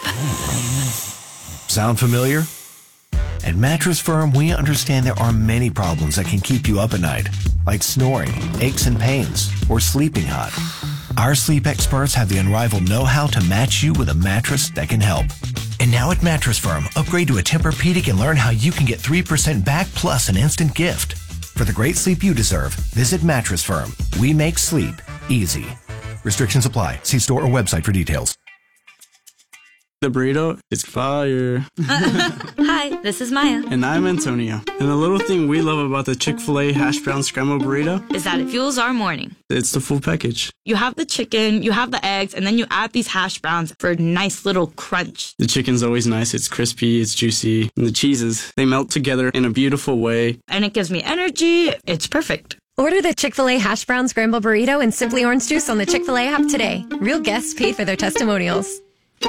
Sound familiar? At Mattress Firm, we understand there are many problems that can keep you up at night, like snoring, aches and pains, or sleeping hot. Our sleep experts have the unrivaled know-how to match you with a mattress that can help. And now at Mattress Firm, upgrade to a Tempur-Pedic and learn how you can get 3% back plus an instant gift. For the great sleep you deserve, visit Mattress Firm. We make sleep easy. Restrictions apply. See store or website for details. The burrito is fire. Hi, this is Maya. And I'm Antonio. And the little thing we love about the Chick-fil-A hash brown scrambled burrito is that it fuels our morning. It's the full package. You have the chicken, you have the eggs, and then you add these hash browns for a nice little crunch. The chicken's always nice. It's crispy, it's juicy. And the cheeses, they melt together in a beautiful way. And it gives me energy. It's perfect. Order the Chick-fil-A hash brown scrambled burrito and Simply Orange Juice on the Chick-fil-A app today. Real guests paid for their testimonials.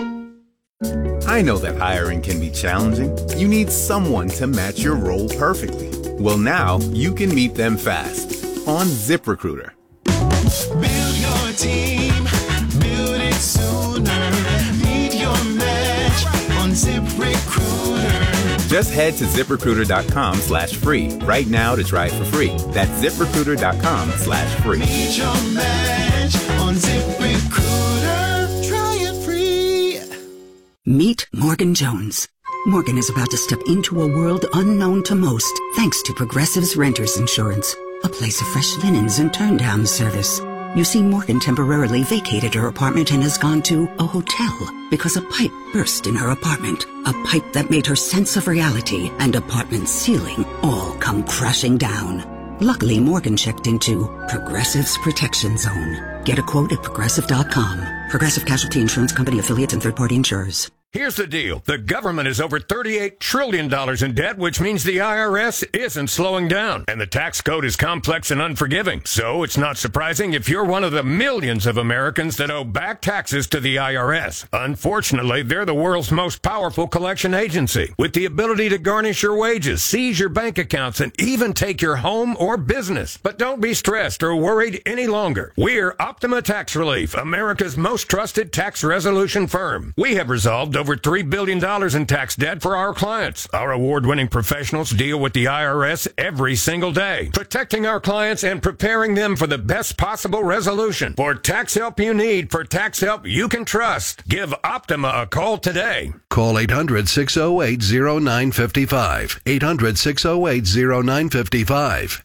I know that hiring can be challenging. You need someone to match your role perfectly. Well, now you can meet them fast on ZipRecruiter. Build your team, build it sooner. Meet your match on ZipRecruiter. Just head to ZipRecruiter.com/free right now to try it for free. That's ZipRecruiter.com/free. Meet your match on ZipRecruiter. Try it free. Meet Morgan Jones. Morgan is about to step into a world unknown to most, thanks to Progressive's Renters Insurance, a place of fresh linens and turn-down service. You see, Morgan temporarily vacated her apartment and has gone to a hotel because a pipe burst in her apartment. A pipe that made her sense of reality and apartment ceiling all come crashing down. Luckily, Morgan checked into Progressive's Protection Zone. Get a quote at Progressive.com. Progressive Casualty Insurance Company affiliates and third-party insurers. Here's the deal. The government is over $38 trillion in debt, which means the IRS isn't slowing down. And the tax code is complex and unforgiving. So it's not surprising if you're one of the millions of Americans that owe back taxes to the IRS. Unfortunately, they're the world's most powerful collection agency, with the ability to garnish your wages, seize your bank accounts, and even take your home or business. But don't be stressed or worried any longer. We're Optima Tax Relief, America's most trusted tax resolution firm. We have resolved over $3 billion in tax debt for our clients. Our award-winning professionals deal with the IRS every single day, protecting our clients and preparing them for the best possible resolution. For tax help you need, for tax help you can trust, give Optima a call today. Call 800-608-0955. 800-608-0955.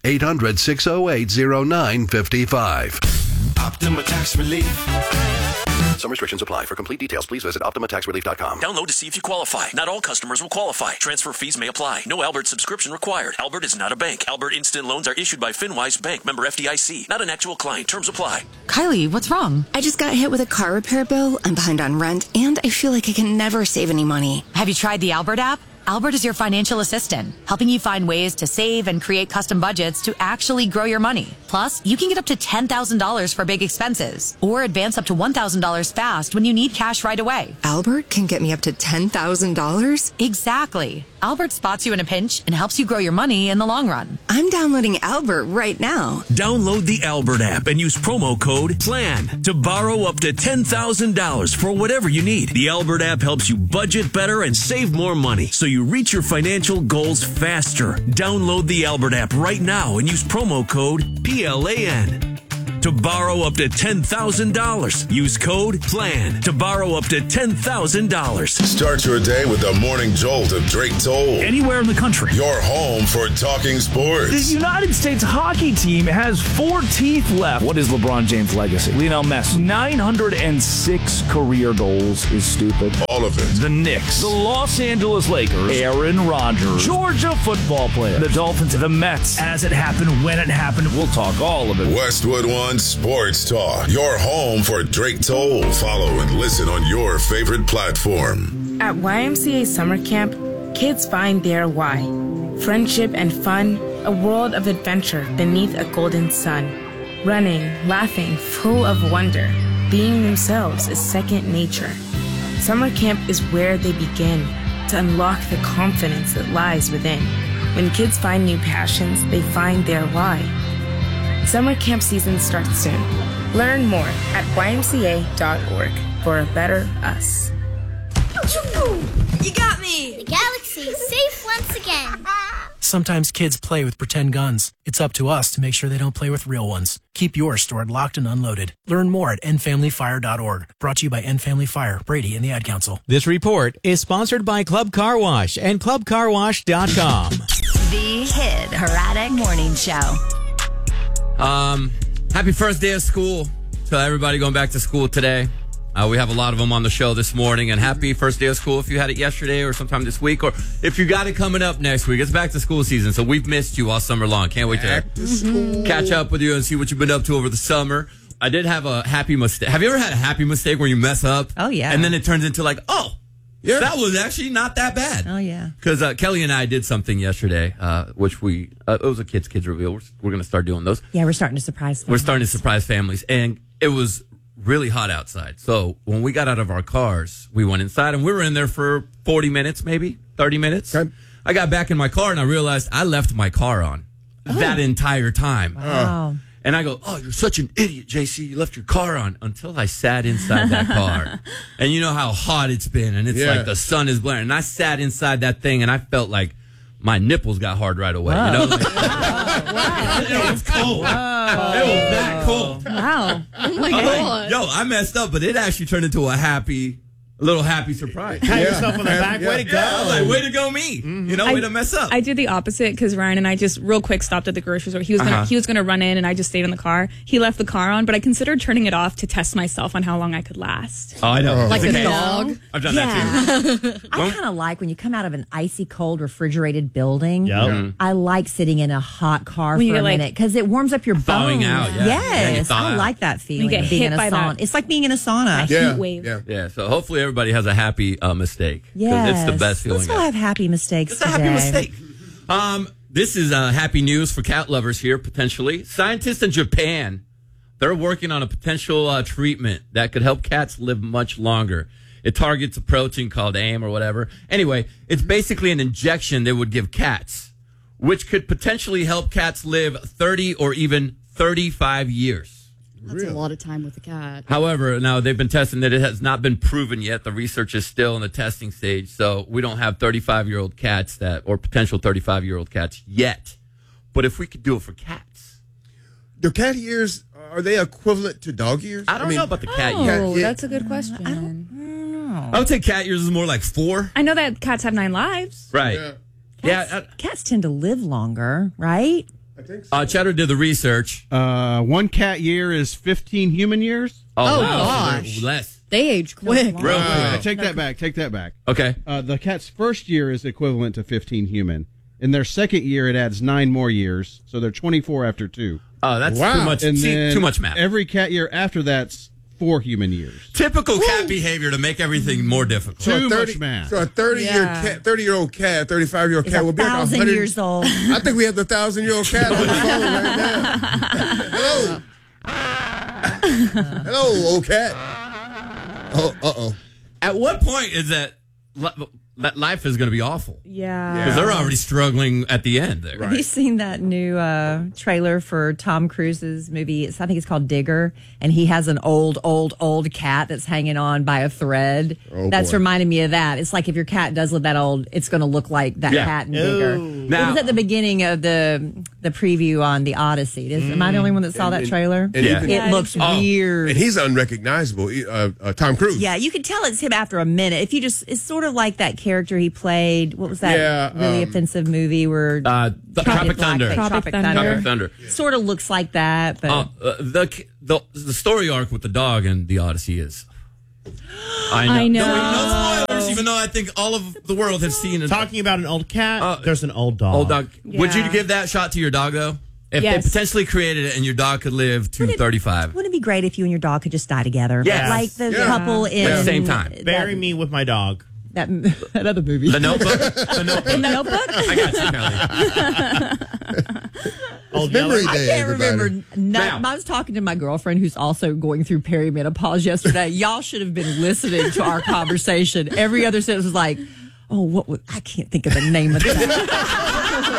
800-608-0955. Optima Tax Relief. Some restrictions apply. For complete details, please visit OptimaTaxRelief.com. Download to see if you qualify. Not all customers will qualify. Transfer fees may apply. No Albert subscription required. Albert is not a bank. Albert Instant Loans are issued by FinWise Bank, member FDIC. Not an actual client. Terms apply. Kylie, what's wrong? I just got hit with a car repair bill. I'm behind on rent, and I feel like I can never save any money. Have you tried the Albert app? Albert is your financial assistant, helping you find ways to save and create custom budgets to actually grow your money. Plus, you can get up to $10,000 for big expenses or advance up to $1,000 fast when you need cash right away. Albert can get me up to $10,000? Exactly. Albert spots you in a pinch and helps you grow your money in the long run. I'm downloading Albert right now. Download the Albert app and use promo code PLAN to borrow up to $10,000 for whatever you need. The Albert app helps you budget better and save more money so you reach your financial goals faster. Download the Albert app right now and use promo code PLAN to borrow up to $10,000. Use code PLAN to borrow up to $10,000. Start your day with the morning jolt of Drake Toll. Anywhere in the country. Your home for talking sports. The United States hockey team has 4 teeth left. What is LeBron James' legacy? Lionel Messi. 906 career goals is stupid. All of it. The Knicks. The Los Angeles Lakers. Aaron Rodgers. Georgia football player. The Dolphins. The Mets. As it happened, when it happened, we'll talk all of it. Westwood One Sports Talk. Your home for Drake Toll. Follow and listen on your favorite platform. At YMCA Summer Camp, kids find their why. Friendship and fun, a world of adventure beneath a golden sun. Running, laughing, full of wonder. Being themselves is second nature. Summer camp is where they begin to unlock the confidence that lies within. When kids find new passions, they find their why. Summer camp season starts soon. Learn more at ymca.org for a better us. The galaxy is safe once again. Sometimes kids play with pretend guns. It's up to us to make sure they don't play with real ones. Keep yours stored locked and unloaded. Learn more at endfamilyfire.org. Brought to you by End Family Fire, Brady, and the Ad Council. This report is sponsored by Club Car Wash and ClubCarWash.com. The Kid Haddock Morning Show. Happy first day of school to everybody going back to school today. We have a lot of them on the show this morning, and happy first day of school if you had it yesterday or sometime this week, or if you got it coming up next week. It's back to school season, so we've missed you all summer long. Can't wait to catch up with you and see what you've been up to over the summer. I did have a happy mistake. Have you ever had a happy mistake where you mess up? Oh, yeah. And then it turns into like, yeah, that was actually not that bad. Oh, yeah. Because Kelly and I did something yesterday, which it was a kids reveal. We're going to start doing those. Yeah, we're starting to surprise families. We're starting to surprise families, and it was really hot outside. So when we got out of our cars, we went inside, and we were in there for 40 minutes, maybe 30 minutes. Okay. I got back in my car, and I realized I left my car on that entire time. Wow. And I go, you're such an idiot, JC. You left your car on, until I sat inside that car. And you know how hot it's been, and it's like the sun is blaring. And I sat inside that thing, and I felt like my nipples got hard right away. You know? It was cold. Whoa. It was that cold. Wow. Oh my God. I messed up, but it actually turned into a little happy surprise. Pat yourself on the back. Way to go. Like, way to go me. Way to mess up. I did the opposite because Ryan and I just real quick stopped at the grocery store. He was gonna run in, and I just stayed in the car. He left the car on, but I considered turning it off to test myself on how long I could last. Oh, I know. Like a dog. I've done that too. I kind of like when you come out of an icy cold refrigerated building. Yep. Mm-hmm. I like sitting in a hot car When for you a like minute because it warms up your bones. Thawing out, yeah. Yes, Yeah, I like that feeling. You get of being hit in a by sauna. that- It's like being in a sauna. Heat wave. Yeah, so hopefully everybody has a happy mistake. 'Cause Yes. it's the best feeling. Let's all have happy mistakes It's a today. happy mistake. This is happy news for cat lovers here, potentially. Scientists in Japan, they're working on a potential treatment that could help cats live much longer. It targets a protein called AIM or whatever. Anyway, it's basically an injection they would give cats, which could potentially help cats live 30 or even 35 years. That's a lot of time with a cat. However, now they've been testing that it has not been proven yet. The research is still in the testing stage, so we don't have 35-year-old cats or potential 35-year-old cats yet. But if we could do it for cats. Do cat ears, are they equivalent to dog ears? I don't know about the cat ears. Oh, that's a good question. I don't know. I would say cat ears is more like 4. I know that cats have 9 lives. Right. Cats tend to live longer, right? I think so. Cheddar did the research. 1 cat year is 15 human years. Oh, wow. gosh. Less. They age quick. Real quick. Take that back. Okay. The cat's first year is equivalent to 15 human. In their second year, it adds 9 more years, so they're 24 after 2. Oh, that's too much. And then too much math. Every cat year after that's 4 human years. Typical cat behavior to make everything more difficult. Too much math. So a 30-year-old cat, 35-year-old cat will be like 1,000 years old. I think we have the 1,000-year-old cat on the phone right now. Hello. Hello, old cat. Oh, uh-oh. At what point is that life is going to be awful? Yeah. Because they're already struggling at the end there. Have you seen that new trailer for Tom Cruise's movie? I think it's called Digger, and he has an old cat that's hanging on by a thread. Oh, that's boy. reminding me of that. It's like if your cat does live that old, it's going to look like that cat in Digger. Now- It was at the beginning of the preview on the Odyssey. Am I the only one that saw that trailer? It looks weird. And he's unrecognizable, Tom Cruise. Yeah, you can tell it's him after a minute. It's sort of like that character he played. What was that really offensive movie where Tropic Thunder. Tropic Thunder. Tropic Thunder. Sort of looks like that, but The story arc with the dog in the Odyssey is. I know. No spoilers, even though I think all of the world has seen it. Talking about an old cat, there's an old dog. Old dog. Yeah. Would you give that shot to your dog, though? If Yes. they potentially created it and your dog could live to 35. wouldn't it be great if you and your dog could just die together? Yes. Like the couple in At the same time. Bury me with my dog. That other movie. The Notebook? The Notebook. In the Notebook? I got you, Kelly. Old memory I day, can't everybody. remember. I was talking to my girlfriend who's also going through perimenopause yesterday. Y'all should have been listening to our conversation. Every other sentence was like, I can't think of the name of that.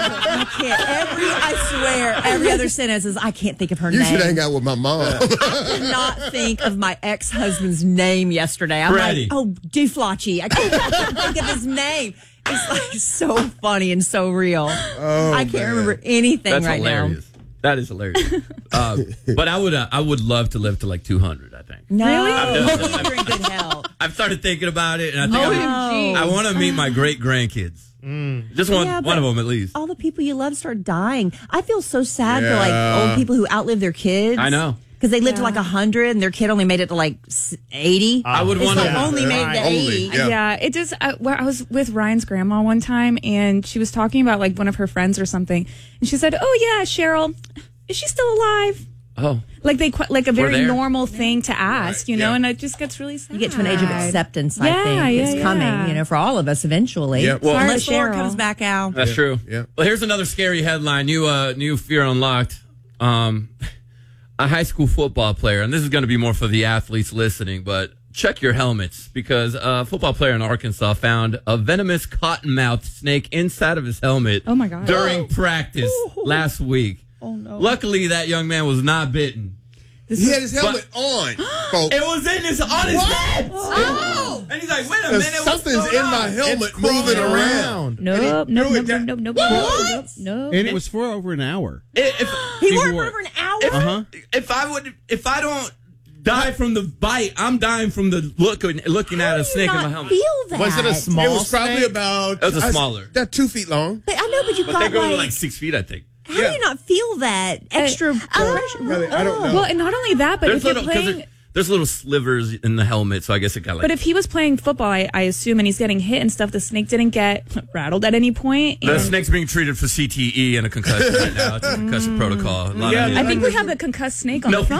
I swear, every other sentence is, I can't think of her name. You should hang out with my mom. I could not think of my ex-husband's name yesterday. I'm Freddie. like, Duflachi. I couldn't think of his name. It's like so funny and so real. I can't remember anything That's right hilarious. That is hilarious. But I would love to live to like 200, I think. now. No, Really? you're in good health. I've started thinking about it, and I think OMG. I want to meet my great grandkids. Just one Yeah, of but them at least. All the people you love start dying. I feel so sad for Yeah. like old people who outlive their kids. I know. Because they lived to like 100 and their kid only made it to like 80. I would It's want like to only made it to 80. Yeah, it just. I was with Ryan's grandma one time, and she was talking about like one of her friends or something, and she said, "Oh yeah, Cheryl, is she still alive?" Oh, like like a very there. normal thing to ask, you know, and it just gets really sad. You get to an age of acceptance, I Yeah, think. yeah, It's coming, yeah. you know, for all of us eventually. Yeah, well- Unless Sorry, Thor Cheryl. comes back out. That's true. Yeah. Well, here's another scary headline. New Fear Unlocked. A high school football player, and this is going to be more for the athletes listening, but check your helmets because a football player in Arkansas found a venomous cottonmouth snake inside of his helmet Oh my God. during practice last week. Oh no. Luckily, that young man was not bitten. He had his helmet on, folks. It was on his head. Oh! And he's like, wait a Because minute. what's something's going in my on? helmet moving around. Nope, nope, nope, nope, nope, nope, nope. And it was for over an hour. He worked for over an hour? If I don't die from the bite, I'm dying from the looking at a snake in my helmet. Feel that? Was it a small? It was probably about. It was a smaller. That's 2 feet long. But I know, but you But got they go to like, like 6 feet, I think. how do you not feel that extra pressure? Really, I don't know. Well, and not only that, but There's if you're little, 'cause playing. there's little slivers in the helmet, so I guess it got like. But if he was playing football, I assume, and he's getting hit and stuff, the snake didn't get rattled at any point. the and- snake's being treated for CTE and a concussion right now. It's a concussion protocol. A lot of I think we have a concussed snake on the phone.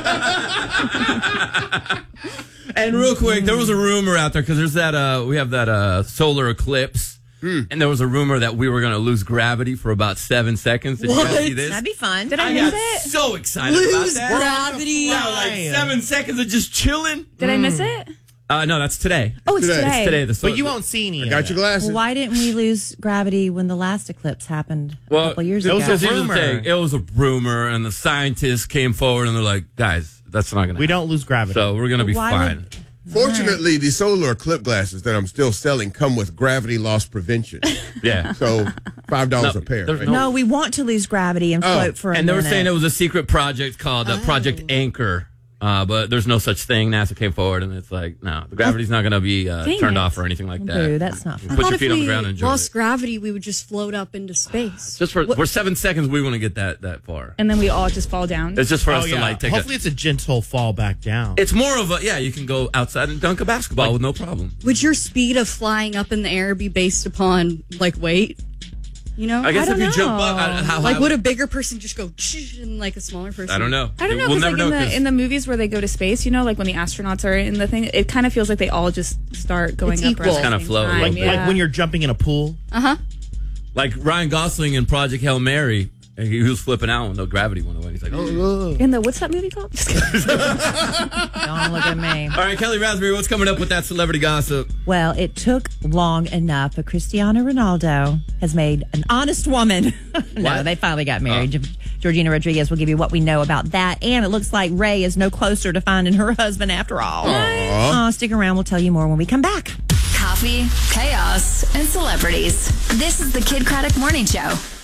And real quick, there was a rumor out there because there's that we have that solar eclipse, and there was a rumor that we were going to lose gravity for about 7 seconds. Did you guys see this? That'd be fun. Did I I miss got it? so excited Lose about that. gravity. Yeah, like 7 seconds of just chilling. Did I miss it? No, that's today. Oh, it's today. It's today. But you won't see any. I got your glasses. Well, why didn't we lose gravity when the last eclipse happened a couple years ago? Here's the thing. It was a rumor, and the scientists came forward and they're like, guys, that's not going to We don't lose gravity. So we're going to be Why fine. would- Fortunately, the solar eclipse glasses that I'm still selling come with gravity loss prevention. Yeah. So $5 a pair. there's right? No, we want to lose gravity and float for a And they were minute. saying it was a secret project called Project Anchor. But there's no such thing. NASA came forward and it's like, no, the gravity's not going to be turned off or anything like that. Boo, that's not fun. Put your feet on the ground and enjoy lost it. gravity, we would just float up into space. Just for 7 seconds, we want to get that far. And then we all just fall down. It's just for us to like take Hopefully, it's a gentle fall back down. It's more of a, you can go outside and dunk a basketball with no problem. Would your speed of flying up in the air be based upon like weight? You know, I guess if you jump up, how like high would a bigger person just go and like a smaller person? I don't know. I don't know. We'll 'cause, never like, know. 'cause- in the movies where they go to space, you know, like when the astronauts are in the thing, it kind of feels like they all just start going It's up. equal. around the Kind of same flow a time, little bit. Like when you're jumping in a pool. Like Ryan Gosling in Project Hail Mary, he was flipping out when the gravity went away. He's like, oh. In the what's that movie called? Just kidding. Don't look at me. All right, Kelly Raspberry, what's coming up with that celebrity gossip? Well, it took long enough, but Cristiano Ronaldo has made an honest woman. No, What? they finally got married. Georgina Rodriguez will give you what we know about that. And it looks like Ray is no closer to finding her husband after all. Stick around. We'll tell you more when we come back. Coffee, chaos, and celebrities. This is the Kid Craddock Morning Show.